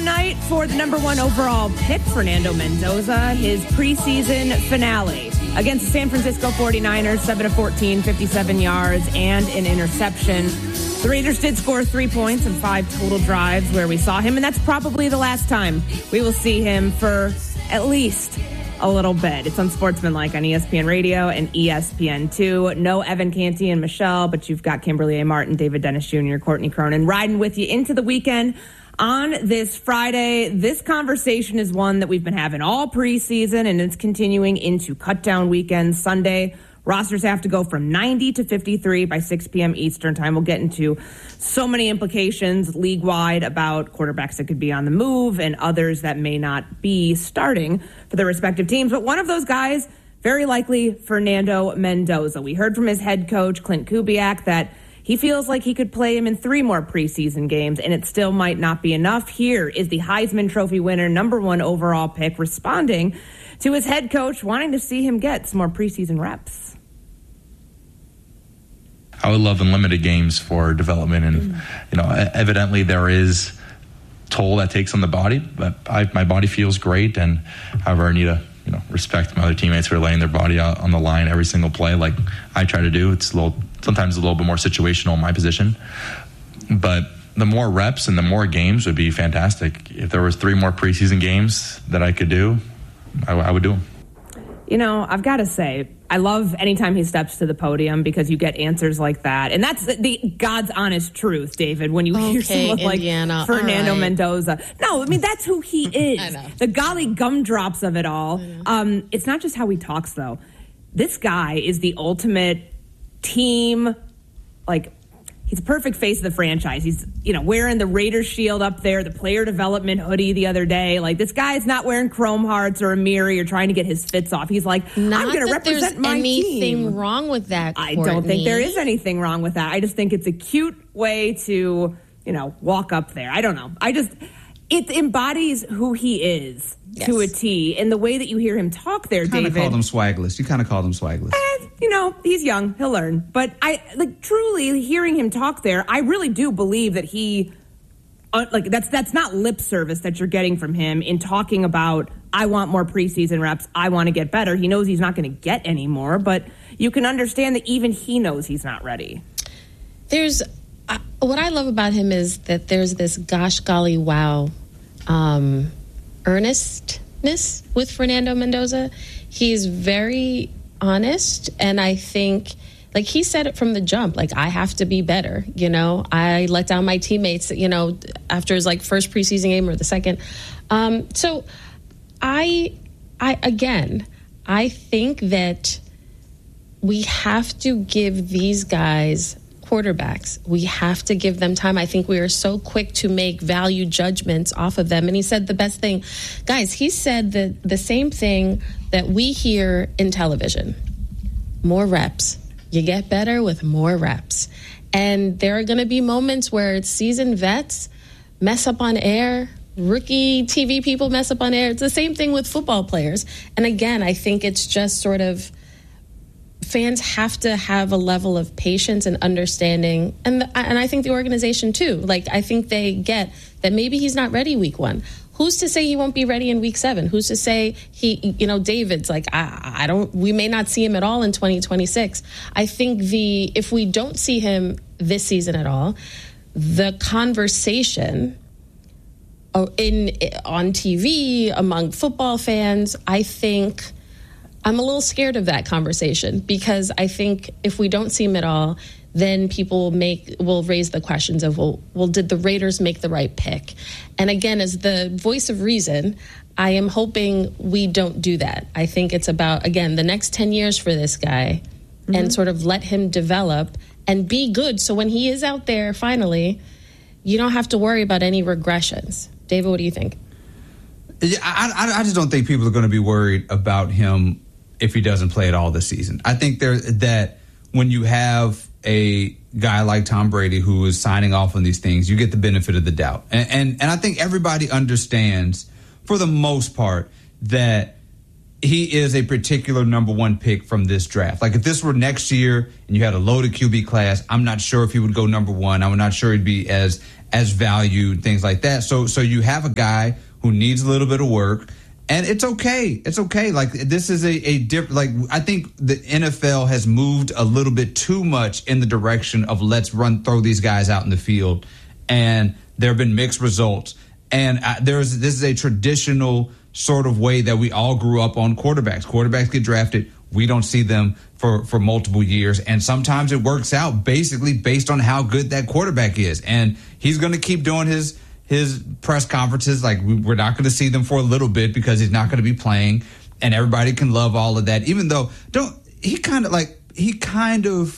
tonight for the number 1 overall pick, Fernando Mendoza, his preseason finale against the San Francisco 49ers, 7-14, 57 yards, and an interception. The Raiders did score 3 points and 5 total drives where we saw him, and that's probably the last time we will see him for at least a little bit. It's Unsportsmanlike on ESPN Radio and ESPN2. No Evan Canty and Michelle, but you've got Kimberly A. Martin, David Dennis Jr., Courtney Cronin riding with you into the weekend on this Friday. This conversation is one that we've been having all preseason, and it's continuing into cutdown weekend. Sunday, rosters have to go from 90 to 53 by 6 p.m. Eastern time. We'll get into so many implications league-wide about quarterbacks that could be on the move and others that may not be starting for their respective teams. But one of those guys, very likely Fernando Mendoza. We heard from his head coach, Clint Kubiak, that he feels like he could play him in 3 more preseason games, and it still might not be enough. Here is the Heisman Trophy winner, number 1 overall pick, responding to his head coach wanting to see him get some more preseason reps. I would love unlimited games for development, and evidently there is toll that takes on the body, but my body feels great, and however I need to respect my other teammates who are laying their body out on the line every single play like I try to do. It's sometimes a little bit more situational in my position, but the more reps and the more games would be fantastic. If there was 3 more preseason games that I could do, I would do them. I've got to say, I love anytime he steps to the podium because you get answers like that. And that's the God's honest truth, David, when you hear someone Indiana, like Fernando Mendoza. No, I mean, that's who he is. I know. The golly gumdrops of it all. It's not just how he talks, though. This guy is the ultimate team, he's a perfect face of the franchise. He's, wearing the Raiders shield up there, the player development hoodie the other day. This guy's not wearing chrome hearts or a mirror or trying to get his fits off. He's like, I'm going to represent my team. There's anything wrong with that, Courtney. I don't think there is anything wrong with that. I just think it's a cute way to, walk up there. I don't know. It embodies who he is to a T. And the way that you hear him talk there, David. You kind of called him swagless. He's young. He'll learn. But truly hearing him talk there, I really do believe that he, that's not lip service that you're getting from him in talking about, I want more preseason reps. I want to get better. He knows he's not going to get any more, but you can understand that even he knows he's not ready. What I love about him is that there's this gosh golly wow earnestness with Fernando Mendoza. He's very honest, and I think he said it from the jump, I have to be better. I let down my teammates, after his first preseason game or the second. So I think that we have to give these guys, quarterbacks, we have to give them time. I think we are so quick to make value judgments off of them. And he said the best thing, guys, he said the same thing that we hear in television. More reps. You get better with more reps. And there are going to be moments where seasoned vets mess up on air. Rookie TV people mess up on air. It's the same thing with football players. And again, I think it's just sort of fans have to have a level of patience and understanding. And I think the organization too. I think they get that maybe he's not ready week 1. Who's to say he won't be ready in week 7? Who's to say David's we may not see him at all in 2026. I think if we don't see him this season at all, the conversation on TV among football fans, I think I'm a little scared of that conversation, because I think if we don't see him at all, then people will raise the questions of, well, did the Raiders make the right pick? And again, as the voice of reason, I am hoping we don't do that. I think it's about, again, the next 10 years for this guy, and sort of let him develop and be good. So when he is out there, finally, you don't have to worry about any regressions. David, what do you think? I just don't think people are going to be worried about him if he doesn't play at all this season. I think that when you have a guy like Tom Brady who is signing off on these things, you get the benefit of the doubt. And I think everybody understands, for the most part, that he is a particular number one pick from this draft. Like if this were next year and you had a loaded QB class, I'm not sure if he would go number one. I'm not sure he'd be as valued, things like that. So you have a guy who needs a little bit of work, and it's okay. It's okay. Like this is a different. Like I think the NFL has moved a little bit too much in the direction of let's throw these guys out in the field, and there have been mixed results. And this is a traditional sort of way that we all grew up on quarterbacks. Quarterbacks get drafted. We don't see them for multiple years. And sometimes it works out basically based on how good that quarterback is. And he's going to keep doing his press conferences. Like we're not going to see them for a little bit because he's not going to be playing. And everybody can love all of that. Even though he kind of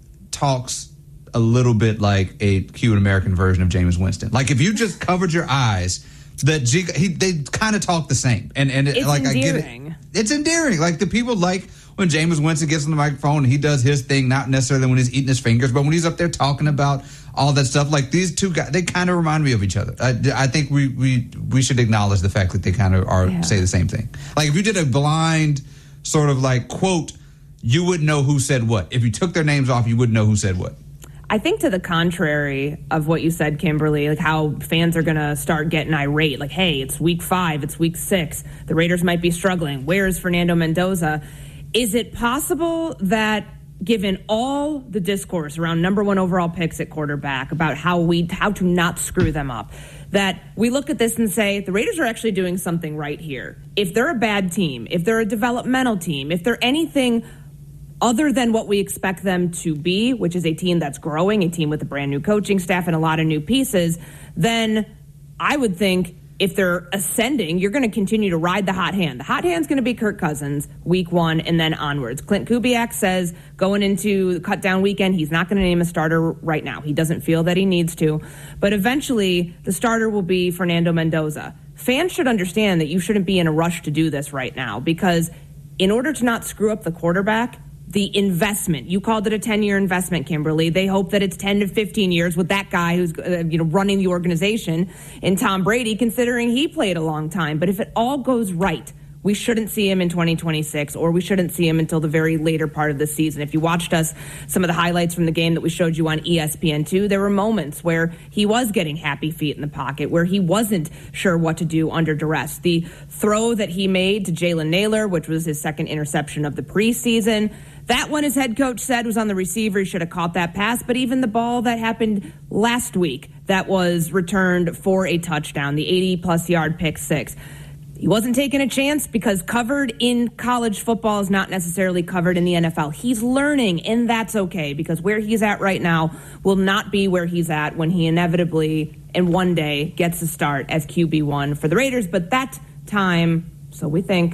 talks a little bit like a cute American version of Jameis Winston. Like if you just covered your eyes, they kind of talk the same. And it's like endearing. I get it. It's endearing. Like the people like when Jameis Winston gets on the microphone and he does his thing, not necessarily when he's eating his fingers, but when he's up there talking about all that stuff. Like these two guys, they kind of remind me of each other. I think we should acknowledge the fact that they kind of say the same thing. Like if you did a blind sort of like quote, you wouldn't know who said what. If you took their names off, you wouldn't know who said what. I think to the contrary of what you said, Kimberly, like how fans are going to start getting irate. Like, hey, it's week 5, it's week 6. The Raiders might be struggling. Where is Fernando Mendoza? Is it possible that given all the discourse around number 1 overall picks at quarterback about how to not screw them up, that we look at this and say the Raiders are actually doing something right here? If they're a bad team, if they're a developmental team, if they're anything other than what we expect them to be, which is a team that's growing, a team with a brand new coaching staff and a lot of new pieces, then I would think if they're ascending, you're going to continue to ride the hot hand. The hot hand's going to be Kirk Cousins week 1 and then onwards. Clint Kubiak says going into cut down weekend, he's not going to name a starter right now. He doesn't feel that he needs to. But eventually the starter will be Fernando Mendoza. Fans should understand that you shouldn't be in a rush to do this right now because in order to not screw up the quarterback, the investment, you called it a 10-year investment, Kimberly. They hope that it's 10 to 15 years with that guy who's running the organization in Tom Brady, considering he played a long time. But if it all goes right, we shouldn't see him in 2026, or we shouldn't see him until the very later part of the season. If you watched some of the highlights from the game that we showed you on ESPN2, there were moments where he was getting happy feet in the pocket, where he wasn't sure what to do under duress. The throw that he made to Jalen Naylor, which was his second interception of the preseason, that one, his head coach said, was on the receiver. He should have caught that pass. But even the ball that happened last week that was returned for a touchdown, the 80-plus yard pick 6, he wasn't taking a chance because covered in college football is not necessarily covered in the NFL. He's learning, and that's okay because where he's at right now will not be where he's at when he inevitably and one day gets to start as QB1 for the Raiders. But that time, so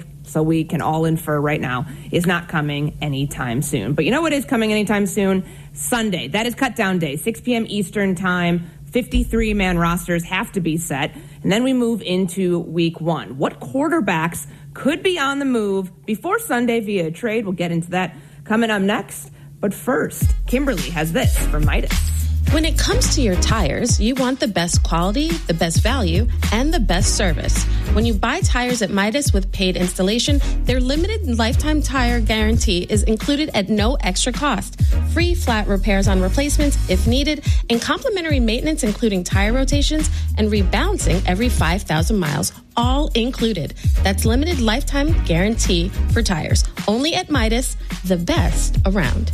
we can all infer right now, is not coming anytime soon. But you know what is coming anytime soon? Sunday. That is cut down day, 6 p.m. Eastern time. 53-man rosters have to be set. And then we move into week 1. What quarterbacks could be on the move before Sunday via a trade? We'll get into that coming up next. But first, Kimberly has this from Midas. When it comes to your tires, you want the best quality, the best value, and the best service. When you buy tires at Midas with paid installation, their limited lifetime tire guarantee is included at no extra cost. Free flat repairs on replacements if needed, and complimentary maintenance including tire rotations and rebalancing every 5,000 miles, all included. That's limited lifetime guarantee for tires. Only at Midas, the best around.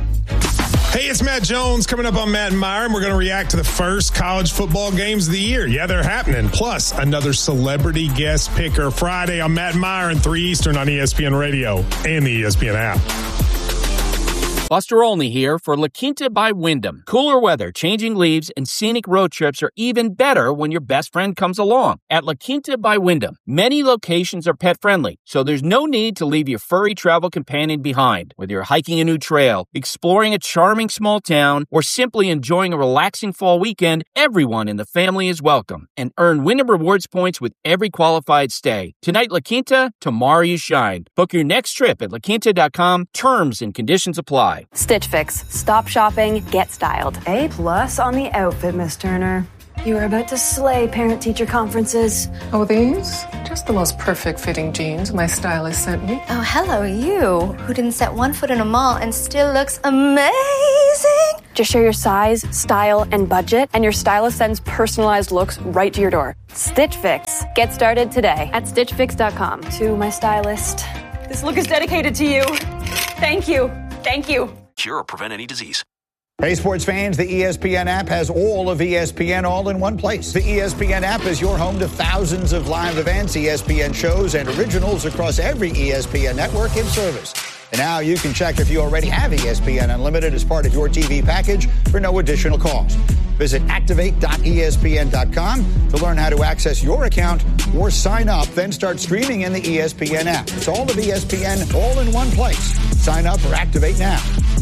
Hey, it's Matt Jones coming up on Matt and Meyer, and we're going to react to the first college football games of the year. Yeah, they're happening. Plus, another celebrity guest picker Friday on Matt and Meyer and 3 Eastern on ESPN Radio and the ESPN app. Buster Olney here for La Quinta by Wyndham. Cooler weather, changing leaves, and scenic road trips are even better when your best friend comes along. At La Quinta by Wyndham, many locations are pet-friendly, so there's no need to leave your furry travel companion behind. Whether you're hiking a new trail, exploring a charming small town, or simply enjoying a relaxing fall weekend, everyone in the family is welcome. And earn Wyndham Rewards points with every qualified stay. Tonight, La Quinta, tomorrow you shine. Book your next trip at laquinta.com. Terms and conditions apply. Stitch Fix. Stop shopping, get styled. A+ on the outfit, Miss Turner. You are about to slay parent-teacher conferences. Oh, these? Just the most perfect fitting jeans my stylist sent me. Oh, hello, you, who didn't set one foot in a mall and still looks amazing. Just share your size, style, and budget, and your stylist sends personalized looks right to your door. Stitch Fix. Get started today at StitchFix.com. To my stylist, this look is dedicated to you. Thank you. Thank you. Cure or prevent any disease. Hey, sports fans, the ESPN app has all of ESPN all in one place. The ESPN app is your home to thousands of live events, ESPN shows, and originals across every ESPN network in service. And now you can check if you already have ESPN Unlimited as part of your TV package for no additional cost. Visit activate.espn.com to learn how to access your account or sign up, then start streaming in the ESPN app. It's all of ESPN all in one place. Sign up or activate now.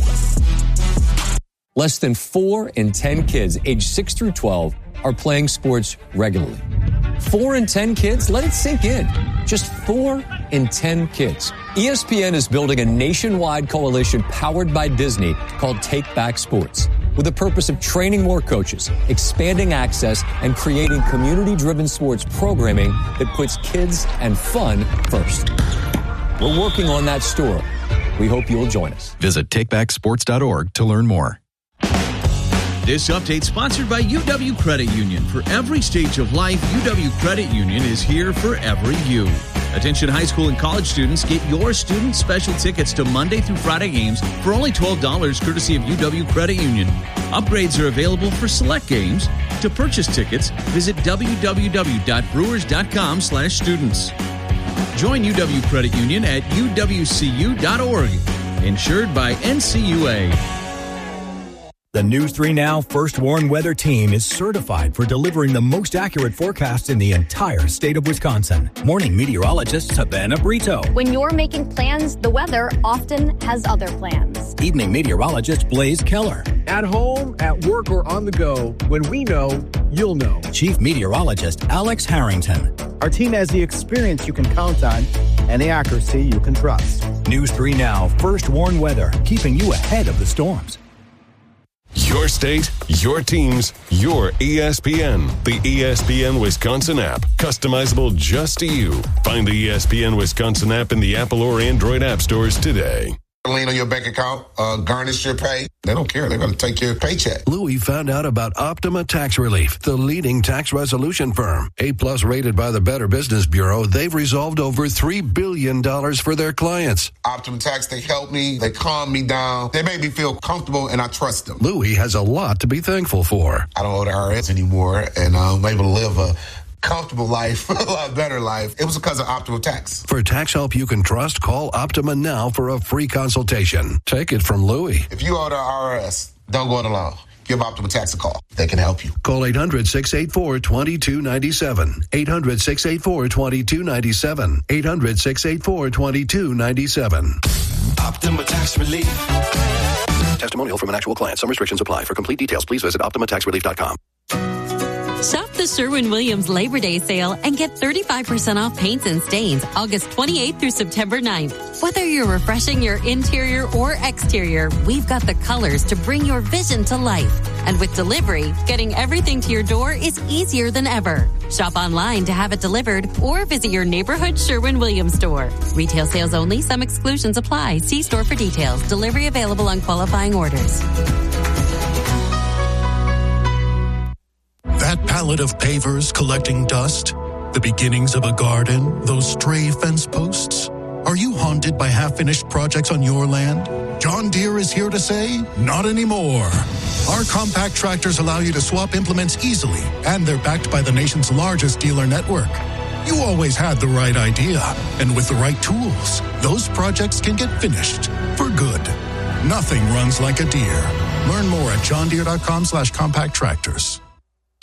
Less than 4 in 10 kids aged 6 through 12 are playing sports regularly. 4 in 10 kids? Let it sink in. Just 4 in 10 kids. ESPN is building a nationwide coalition powered by Disney called Take Back Sports, with the purpose of training more coaches, expanding access, and creating community-driven sports programming that puts kids and fun first. We're working on that story. We hope you'll join us. Visit takebacksports.org to learn more. This update sponsored by UW Credit Union. For every stage of life, UW Credit Union is here for every you. Attention high school and college students, get your student special tickets to Monday through Friday games for only $12 courtesy of UW Credit Union. Upgrades are available for select games. To purchase tickets, visit www.brewers.com/students. Join UW Credit Union at uwcu.org. Insured by NCUA. The News 3 Now First Warn Weather Team is certified for delivering the most accurate forecasts in the entire state of Wisconsin. Morning meteorologist Savannah Brito. When you're making plans, the weather often has other plans. Evening meteorologist Blaze Keller. At home, at work, or on the go, when we know, you'll know. Chief meteorologist Alex Harrington. Our team has the experience you can count on and the accuracy you can trust. News 3 Now First Warn Weather, keeping you ahead of the storms. Your state, your teams, your ESPN. The ESPN Wisconsin app. Customizable just to you. Find the ESPN Wisconsin app in the Apple or Android app stores today. Lean on your bank account, garnish your pay. They don't care. They're going to take your paycheck. Louis found out about Optima Tax Relief, the leading tax resolution firm. A+ rated by the Better Business Bureau, they've resolved over $3 billion for their clients. Optima Tax, they help me. They calm me down. They make me feel comfortable, and I trust them. Louis has a lot to be thankful for. I don't owe the IRS anymore, and I'm able to live a comfortable life, a lot better life. It was because of Optima Tax. For tax help you can trust, call Optima now for a free consultation. Take it from Louis. If you owe the IRS, don't go it alone. Give Optima Tax a call. They can help you. Call 800-684-2297. 800-684-2297. 800-684-2297. Optima Tax Relief. Testimonial from an actual client. Some restrictions apply. For complete details, please visit OptimaTaxRelief.com. Shop the Sherwin-Williams Labor Day sale and get 35% off paints and stains August 28th through September 9th. Whether you're refreshing your interior or exterior, we've got the colors to bring your vision to life. And with delivery, getting everything to your door is easier than ever. Shop online to have it delivered or visit your neighborhood Sherwin-Williams store. Retail sales only. Some exclusions apply. See store for details. Delivery available on qualifying orders. That pallet of pavers collecting dust, the beginnings of a garden, those stray fence posts. Are you haunted by half-finished projects on your land? John Deere is here to say, not anymore. Our compact tractors allow you to swap implements easily, and they're backed by the nation's largest dealer network. You always had the right idea, and with the right tools, those projects can get finished for good. Nothing runs like a Deere. Learn more at johndeere.com/compact tractors.